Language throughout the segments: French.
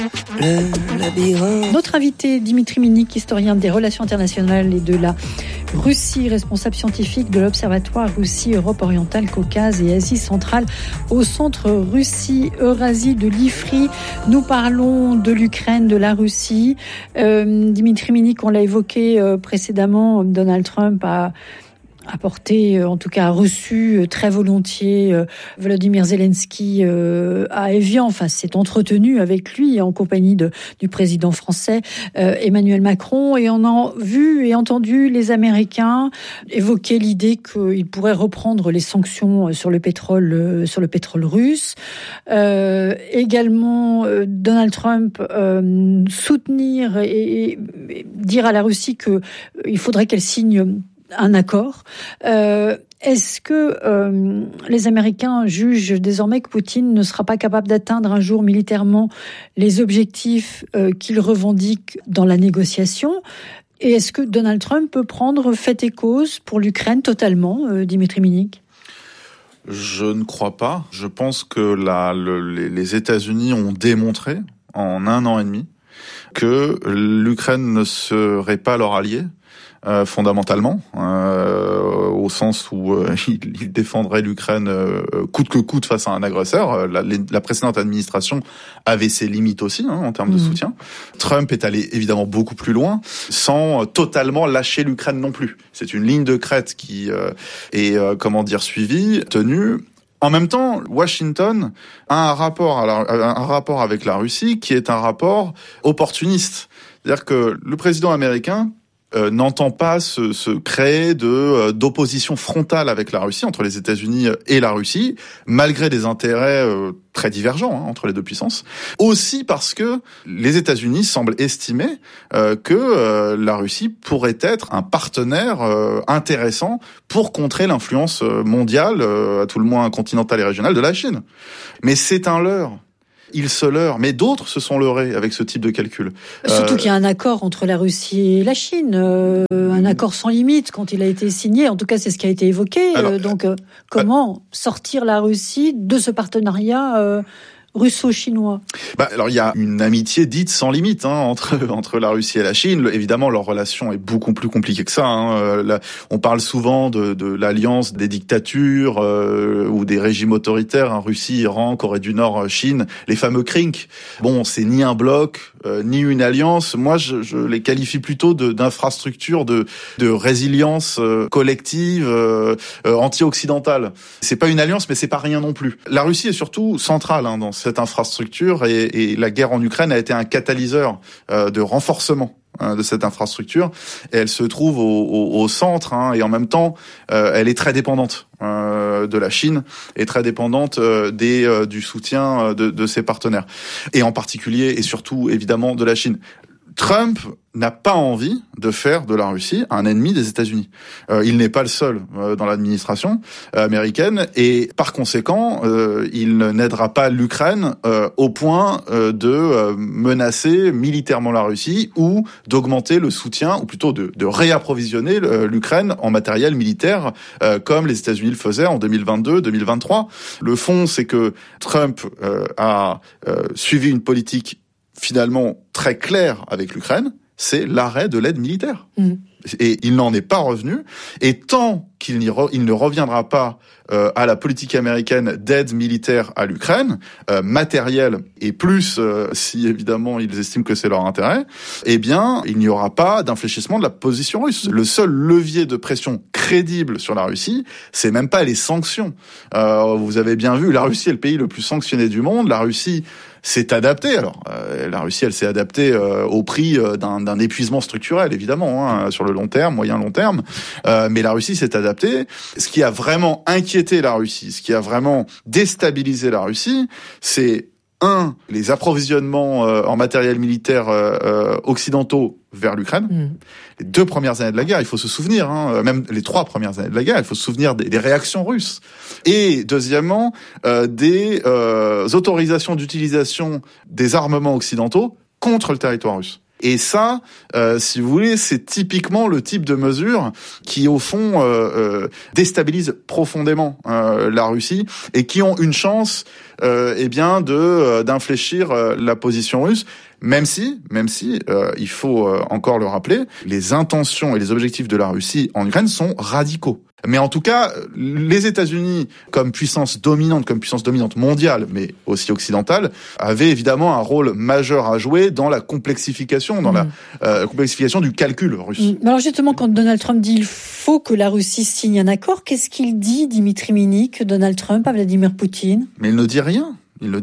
Le labyrinthe. Notre invité, Dimitri Minik, historien des relations internationales et de la Russie, responsable scientifique de l'Observatoire Russie, Europe orientale, Caucase et Asie centrale au centre Russie-Eurasie de l'IFRI. Nous parlons de l'Ukraine, de la Russie. Dimitri Minik, on l'a évoqué précédemment, Donald Trump a apporté, en tout cas a reçu très volontiers Volodymyr Zelensky à Évian, enfin s'est entretenu avec lui en compagnie du président français Emmanuel Macron, et on a vu et entendu les Américains évoquer l'idée qu'ils pourraient reprendre les sanctions sur le pétrole russe. Également Donald Trump soutenir et dire à la Russie qu'il faudrait qu'elle signe un accord. Est-ce que les Américains jugent désormais que Poutine ne sera pas capable d'atteindre un jour militairement les objectifs qu'il revendique dans la négociation ? Et est-ce que Donald Trump peut prendre fait et cause pour l'Ukraine totalement, Dimitri Minik ? Je ne crois pas. Je pense que les États-Unis ont démontré en 1 an et demi que l'Ukraine ne serait pas leur allié. Fondamentalement, au sens où il défendrait l'Ukraine coûte que coûte face à un agresseur. La précédente administration avait ses limites aussi en termes de soutien. Trump est allé évidemment beaucoup plus loin, sans totalement lâcher l'Ukraine non plus. C'est une ligne de crête qui est suivie, tenue. En même temps, Washington a un rapport avec la Russie qui est un rapport opportuniste. C'est-à-dire que le président américain n'entend pas se créer d'opposition frontale avec la Russie, entre les États-Unis et la Russie, malgré des intérêts très divergents entre les deux puissances. Aussi parce que les États-Unis semblent estimer que la Russie pourrait être un partenaire intéressant pour contrer l'influence mondiale, à tout le moins continentale et régionale, de la Chine. Mais c'est un leurre. Ils se leurrent, mais d'autres se sont leurrés avec ce type de calcul. Surtout qu'il y a un accord entre la Russie et la Chine, un accord sans limite quand il a été signé. En tout cas, c'est ce qui a été évoqué. Comment sortir la Russie de ce partenariat russo-chinois? Alors il y a une amitié dite sans limite entre la Russie et la Chine. Évidemment, leur relation est beaucoup plus compliquée que ça. On parle souvent de l'alliance des dictatures ou des régimes autoritaires, Russie, Iran, Corée du Nord, Chine, les fameux CRINC. Bon, c'est ni un bloc, ni une alliance. Moi, je les qualifie plutôt d'infrastructures de résilience collective, anti-occidentale. C'est pas une alliance, mais c'est pas rien non plus. La Russie est surtout centrale dans cette infrastructure et la guerre en Ukraine a été un catalyseur de renforcement de cette infrastructure, et elle se trouve au centre et en même temps elle est très dépendante de la Chine et très dépendante du soutien de ses partenaires, et en particulier et surtout évidemment de la Chine. Trump n'a pas envie de faire de la Russie un ennemi des États-Unis. Il n'est pas le seul dans l'administration américaine, et par conséquent, il n'aidera pas l'Ukraine au point de menacer militairement la Russie ou d'augmenter le soutien, ou plutôt de réapprovisionner l'Ukraine en matériel militaire comme les États-Unis le faisaient en 2022-2023. Le fond, c'est que Trump a suivi une politique finalement très clair avec l'Ukraine, c'est l'arrêt de l'aide militaire. Et il n'en est pas revenu. Et tant qu'il ne reviendra pas à la politique américaine d'aide militaire à l'Ukraine, matérielle, et plus si évidemment ils estiment que c'est leur intérêt, eh bien il n'y aura pas d'infléchissement de la position russe. Le seul levier de pression crédible sur la Russie, c'est même pas les sanctions. Vous avez bien vu, la Russie est le pays le plus sanctionné du monde. La Russie s'est adaptée. Alors, la Russie, elle s'est adaptée au prix d'un épuisement structurel, évidemment, sur le long terme, moyen-long terme. Mais la Russie s'est adaptée. Ce qui a vraiment inquiété la Russie, ce qui a vraiment déstabilisé la Russie, c'est les approvisionnements en matériel militaire occidentaux vers l'Ukraine. Les 2 premières années de la guerre, il faut se souvenir, même les 3 premières années de la guerre, il faut se souvenir des réactions russes. Et deuxièmement, des autorisations d'utilisation des armements occidentaux contre le territoire russe. Et ça, si vous voulez, c'est typiquement le type de mesure qui, au fond, déstabilise profondément la Russie, et qui ont une chance d'infléchir la position russe. Même si, il faut encore le rappeler, les intentions et les objectifs de la Russie en Ukraine sont radicaux. Mais en tout cas, les États-Unis, comme puissance dominante mondiale, mais aussi occidentale, avaient évidemment un rôle majeur à jouer dans la complexification, la complexification du calcul russe. Alors justement, quand Donald Trump dit il faut que la Russie signe un accord, qu'est-ce qu'il dit, Dimitri Minik, Donald Trump à Vladimir Poutine ? Mais il ne dit rien.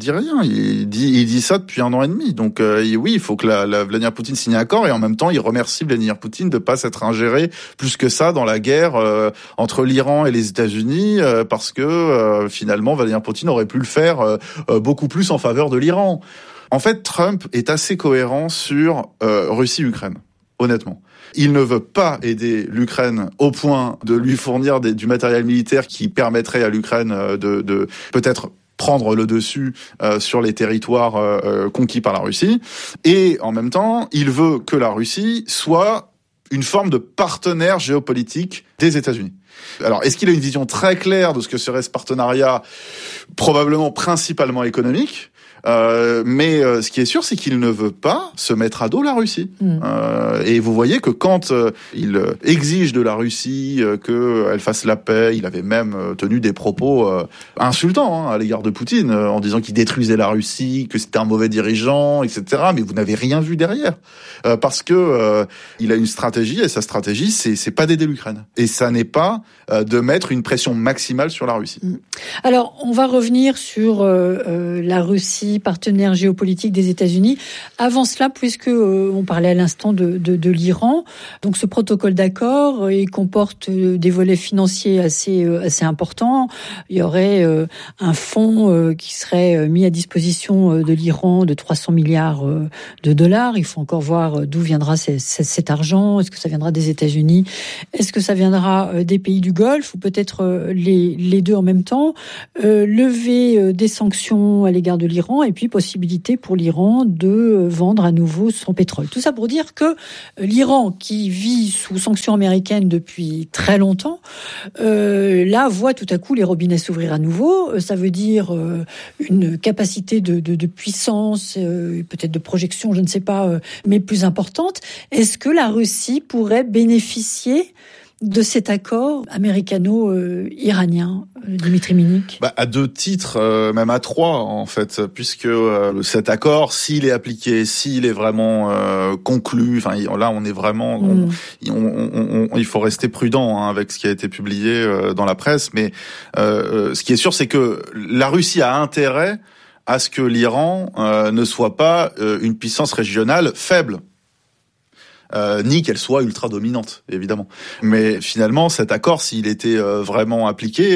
Il dit ça depuis 1 an et demi. Donc oui, il faut que Vladimir Poutine signe un accord, et en même temps, il remercie Vladimir Poutine de pas s'être ingéré plus que ça dans la guerre entre l'Iran et les États-Unis, parce que finalement, Vladimir Poutine aurait pu le faire beaucoup plus en faveur de l'Iran. En fait, Trump est assez cohérent sur Russie-Ukraine, honnêtement. Il ne veut pas aider l'Ukraine au point de lui fournir du matériel militaire qui permettrait à l'Ukraine de peut-être prendre le dessus sur les territoires conquis par la Russie. Et en même temps, il veut que la Russie soit une forme de partenaire géopolitique des États-Unis. Alors, est-ce qu'il a une vision très claire de ce que serait ce partenariat ? Probablement principalement économique. Mais ce qui est sûr, c'est qu'il ne veut pas se mettre à dos la Russie. Et vous voyez que quand il exige de la Russie qu'elle fasse la paix, il avait même tenu des propos insultants à l'égard de Poutine, en disant qu'il détruisait la Russie, que c'était un mauvais dirigeant, etc. Mais vous n'avez rien vu derrière, parce que il a une stratégie, et sa stratégie, c'est pas d'aider l'Ukraine, et ça n'est pas de mettre une pression maximale sur la Russie. Alors, on va revenir sur la Russie, partenaire géopolitique des États-Unis. Avant cela, puisque on parlait à l'instant de l'Iran, donc ce protocole d'accord, il comporte des volets financiers assez importants. Il y aurait un fonds qui serait mis à disposition de l'Iran de 300 milliards de dollars. Il faut encore voir d'où viendra cet argent. Est-ce que ça viendra des États-Unis ? Est-ce que ça viendra des pays du Golfe, ou peut-être les deux en même temps ? Lever des sanctions à l'égard de l'Iran, et puis possibilité pour l'Iran de vendre à nouveau son pétrole. Tout ça pour dire que l'Iran, qui vit sous sanctions américaines depuis très longtemps, là voit tout à coup les robinets s'ouvrir à nouveau. Ça veut dire une capacité de puissance, peut-être de projection, je ne sais pas, mais plus importante. Est-ce que la Russie pourrait bénéficier de cet accord américano-iranien, Dimitri Minik? À 2 titres, même à 3 en fait, puisque cet accord, s'il est appliqué, s'il est vraiment conclu, enfin là on est vraiment, il faut rester prudent avec ce qui a été publié dans la presse, mais ce qui est sûr, c'est que la Russie a intérêt à ce que l'Iran ne soit pas une puissance régionale faible. Ni qu'elle soit ultra dominante, évidemment. Mais finalement, cet accord, s'il était vraiment appliqué,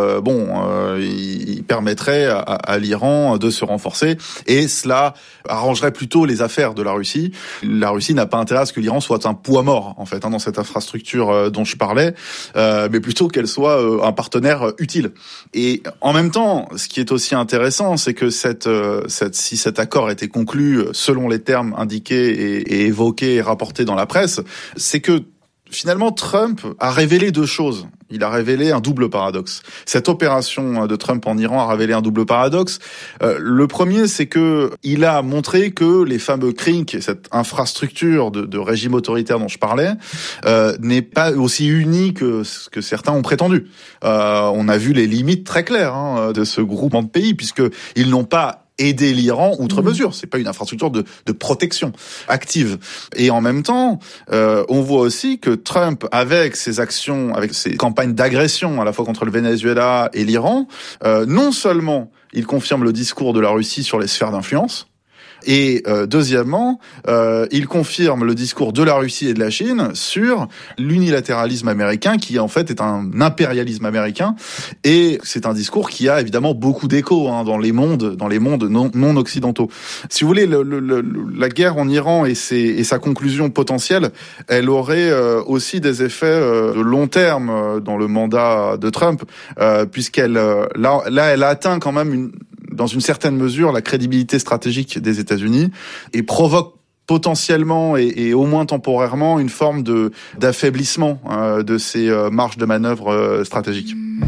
il permettrait à l'Iran de se renforcer, et cela arrangerait plutôt les affaires de la Russie. La Russie n'a pas intérêt à ce que l'Iran soit un poids mort, en fait, dans cette infrastructure dont je parlais, mais plutôt qu'elle soit un partenaire utile. Et en même temps, ce qui est aussi intéressant, c'est que si cet accord était conclu selon les termes indiqués et évoqués et rapportés dans la presse, c'est que finalement Trump a révélé 2 choses. Il a révélé un double paradoxe. Cette opération de Trump en Iran a révélé un double paradoxe. Le premier, c'est que il a montré que les fameux CRINC, cette infrastructure de régime autoritaire dont je parlais, n'est pas aussi unie que ce que certains ont prétendu. On a vu les limites très claires de ce groupement de pays, puisque ils n'ont pas aider l'Iran outre mesure. C'est pas une infrastructure de protection active. Et en même temps, on voit aussi que Trump, avec ses actions, avec ses campagnes d'agression à la fois contre le Venezuela et l'Iran, non seulement il confirme le discours de la Russie sur les sphères d'influence, et deuxièmement, il confirme le discours de la Russie et de la Chine sur l'unilatéralisme américain, qui en fait est un impérialisme américain, et c'est un discours qui a évidemment beaucoup d'écho dans les mondes non occidentaux. Si vous voulez, la guerre en Iran et sa conclusion potentielle, elle aurait aussi des effets de long terme dans le mandat de Trump, puisqu'elle elle atteint quand même dans une certaine mesure la crédibilité stratégique des États-Unis, et provoque potentiellement et au moins temporairement une forme d'affaiblissement de ces marges de manœuvre stratégiques.